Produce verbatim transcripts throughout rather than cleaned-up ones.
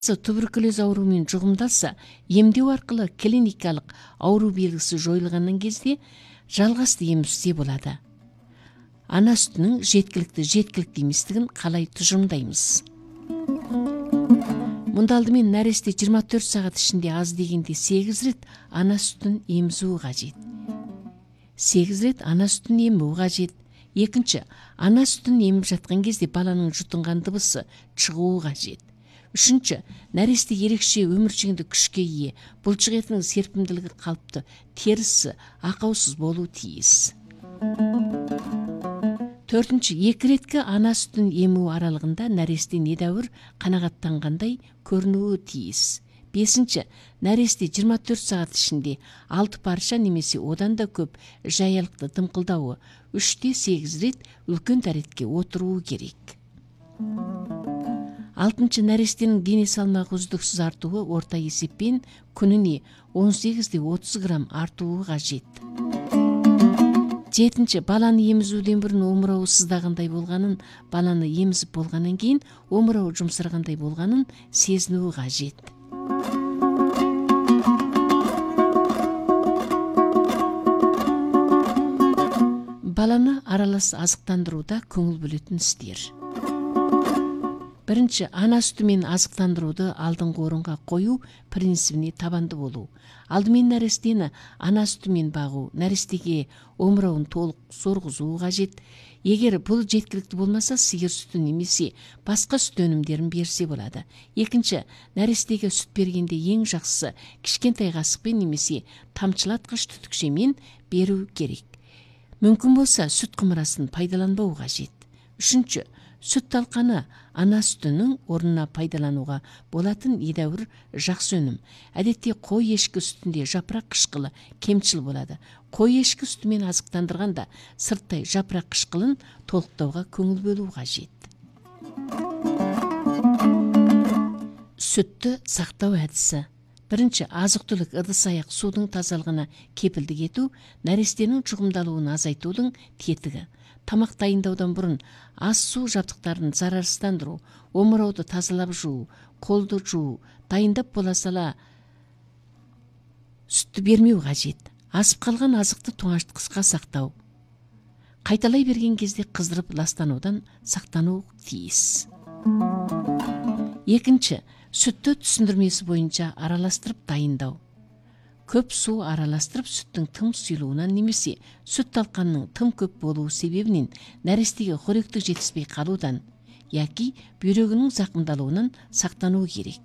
туберкулез ауруымен жұғымдалса, емдеу арқылы клиникалық ауру белгісі жойылғаннан кезде жалғасты ем істе болады. Ана сүтінің жеткілікті жеткілікті еместігін қалай тұжырымдаймыз? Мұнда алдымен нәресте жиырма төрт сағат ішінде аз дегенде сегіз рет ана сүтін емізуі қажет. сегіз рет ана сүтін емуі қажет. Екінші, ана сүтін еміп жатқан кезде баланың жұтынған дыбысы шығуы қажет. Үшінші, нәресте ерекше өміршеңді күшке ие, бұлшық етінің серпімділігі қалыпты, терісі ақаусыз болу тиіс. Төртінші, екі реткі ана сүтін ему аралығында нәресте недәуір қанағаттанғандай көрінуі тиіс. Бесінші, нәресте жиырма төрт сағат ішінде алты парша немесе одан да көп жаялықты дымқылдауы, үште сегіз рет үлкен дәретке отыруы керек. Алтыншы, нәрестенің дене салмағы үздіксіз артуы орта есеппен күніне он сегізде отыз грамм артуы қажет. Жетінші, баланы емізуден бұрын омырауы сыздағандай болғанын, баланы емізіп болғаннан кейін омырауы жұмсарғандай болғанын сезінуі қажет. Баланы аралас азықтандыруда көңіл бөлетін істер. Бірінші, ана сүтімен азықтандыруды алдыңғы орынға қою принципіне табанды болу. Алдымен нәрестені ана сүтімен бағу, нәрестеге омырауын толық сорғызуы қажет. Егер бұл жеткілікті болмаса, сиыр сүті немесе басқа сүт өнімдерін берсе болады. Екінші, нәрестеге сүт бергенде ең жақсысы кішкентай қасықпен немесе тамшылатқыш түтікшемен беру керек. Мүмкін болса, сүт құмырасын пайдаланбау қажет. Үшінші, сүт талқаны ана сүтінің орнына пайдалануға болатын едәуір жақсы өнім. Әдетте қой ешкі сүтінде жапырақ қышқылы кемшіл болады. Қой ешкі сүтімен азықтандырғанда сырттай жапырақ қышқылын толықтауға көңіл бөлу қажет. Сүтті сақтау әдісі. Бірінші, азық-түлік ыдыс-аяқ судың тазалығына кепілдік ету, нәрестенің жұғымдалуын азайтудың тетігі. Тамақ дайындаудан бұрын ас су жабдықтарын зарарсыздандыру, омырауды тазалап жуу, қолды жуу, дайындап бола сала сүтті бермеу қажет. Асып қалған азықты тоңазытқышқа сақтау. Қайталай берген кезде қыздырып ластанудан сақтану тиіс. Екінші, сүтті түсіндірмесі бойынша араластырып дайындау. Көп су араластырып сүттің тым сұйылуынан немесе сүт талқанының тым көп болуы себебінен нәрестеге қоректік жетіспей қалудан яки бүйрегінің зақымдалуынан сақтану керек.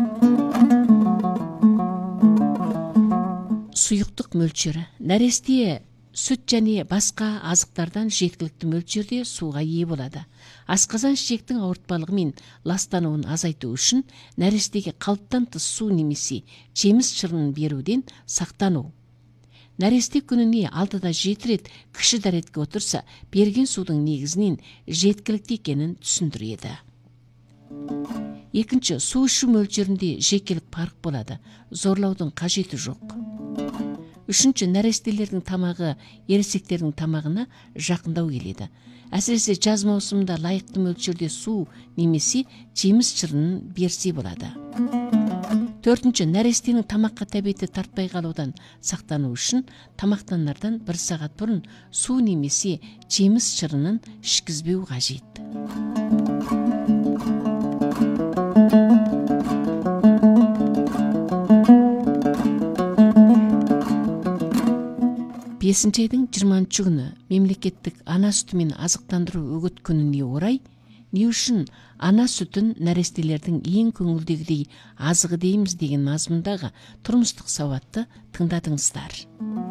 Сұйықтық мөлшері. Нәресте сүт және басқа азықтардан жеткілікті мөлшерде суға ие болады. Асқазан ішектің ауыртпалығы мен ластануын азайту үшін нәрестеге қалыптан тыс су немесе жеміс шырынын беруден сақтану. Нәресте күніне алтыда жеті рет кіші дәретке отырса, берген судың негізінен жеткілікті екенін түсіндіреді. Екінші, су ішу мөлшерінде жекелік парық болады. Зорлаудың қажеті жоқ. Үшінші, нәрестелердің тамағы ересектердің тамағына жақындау келеді. Әсіресе жаз маусымында лайықты мөлшерде су немесе жеміс шырынын берсе болады. Төртінші, нәрестенің тамаққа тәбеті тартпай қалудан сақтану үшін тамақтанардан бір сағат бұрын су немесе жеміс шырынын ішкізбеу қажет. Бесінші айдың жиырмасыншы күні мемлекеттік ана сүтімен азықтандыру үгіт күніне орай не үшін ана сүтін нәрестелердің ең көңілдегідей азығы дейміз деген мазмұндағы тұрмыстық сауатты тыңдадыңыздар.